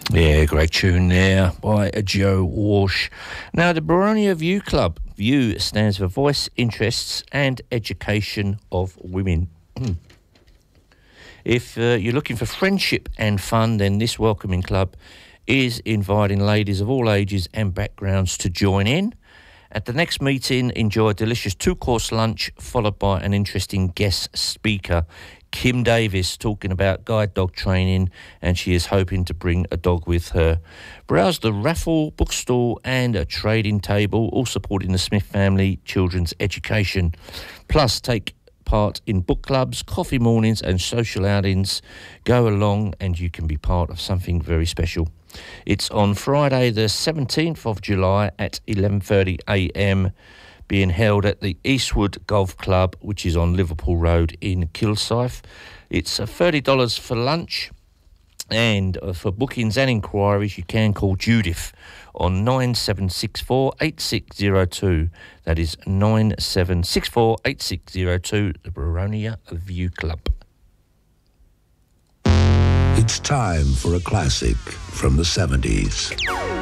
Yeah, great tune there by Joe Walsh. Now, the Boronia View Club. VIEW stands for Voice, Interests and Education of Women. If you're looking for friendship and fun, then this welcoming club is inviting ladies of all ages and backgrounds to join in. At the next meeting, enjoy a delicious two-course lunch followed by an interesting guest speaker, Kim Davis, talking about guide dog training, and she is hoping to bring a dog with her. Browse the raffle, bookstall and a trading table, all supporting the Smith family children's education. Plus, take part in book clubs, coffee mornings and social outings. Go along and you can be part of something very special. It's on Friday the 17th of July at 11:30am, being held at the Eastwood Golf Club, which is on Liverpool Road in Kilsyth. It's $30 for lunch, and for bookings and inquiries you can call Judith on 9764 8602. That is 9764 8602, the Boronia View Club. It's time for a classic from the 70s.